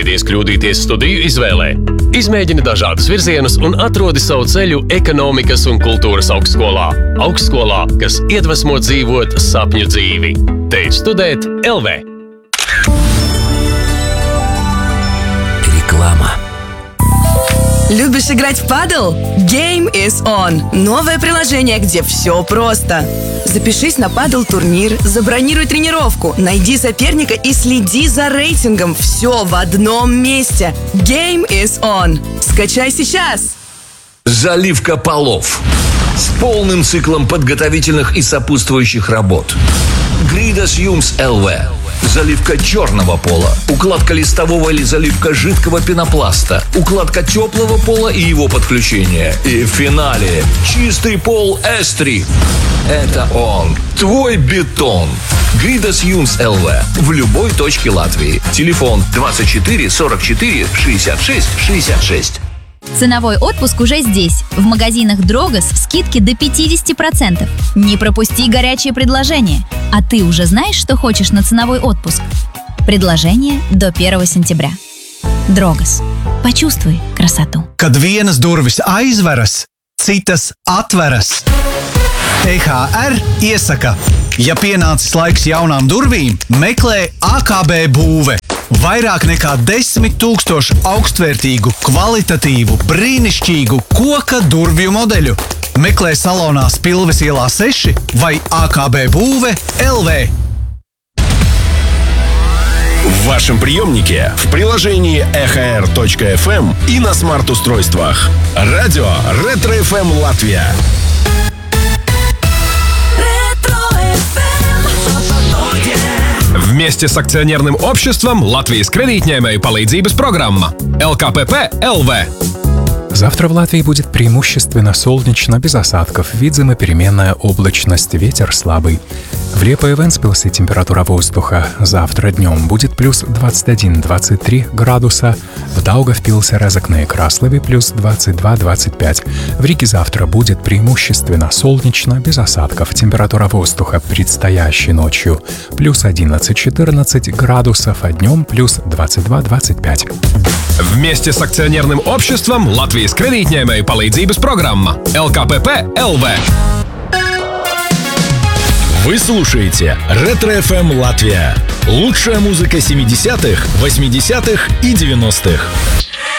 Baidieties kļūdīties studiju izvēlē. Izmēģini dažādus virzienus un atrodi savu ceļu ekonomikas un kultūras augstskolā. Augstskolā, kas iedvesmo dzīvot sapņu dzīvi. Teic studēt LV. Реклама. Любишь играть в падл? Game is on. Новое приложение, где все просто. Запишись на падл-турнир, забронируй тренировку, найди соперника и следи за рейтингом. Все в одном месте. Game is on. Скачай сейчас. Заливка полов. С полным циклом подготовительных и сопутствующих работ. Гридас Юмс ЛВ. Заливка черного пола, укладка листового или заливка жидкого пенопласта, укладка теплого пола и его подключение. И в финале чистый пол S3. Это он, твой бетон. Гридас Юмс ЛВ в любой точке Латвии. Телефон 24 44 66 66. Ценовой отпуск уже здесь. В магазинах Дрогос скидки до 50%. Не пропусти горячие предложения. А ты уже знаешь, что хочешь на ценовой отпуск? Предложение до 1 сентября. Дрогос. Почувствуй красоту. Kad vienas durvis aizveras, citas atveras. EHR iesaka, ja pienācis laiks jaunām durvīm, meklē AKB būve. Vairāk nekā 10 000 augstvērtīgu, kvalitatīvu, brīnišķīgu koka durvju modeļu. Meklē salonā Spilves ielā 6 vai AKB būve LV. В вашем приемнике, в приложении EHR.FM и на смарт-устройствах. Радио Ретро-ФМ Латвия. Вместе с акционерным обществом Латвijas kredītņēmēju palīdzības программа ЛКПП ЛВ. Завтра в Латвии будет преимущественно солнечно, без осадков. Видима переменная облачность, ветер слабый. В Лиепае и Вентспилсе температура воздуха завтра днем будет плюс 21-23 градуса. В Даугавпилсе, Резекне и Краслове плюс 22-25. В Риге завтра будет преимущественно солнечно, без осадков. Температура воздуха предстоящей ночью плюс 11-14 градусов, а днем плюс 22-25. Вместе с акционерным обществом Латвijas kredītņēmēju palīdzības программа ЛКПП ЛВ. Вы слушаете Ретро-ФМ Латвия. Лучшая музыка 70-х, 80-х и 90-х.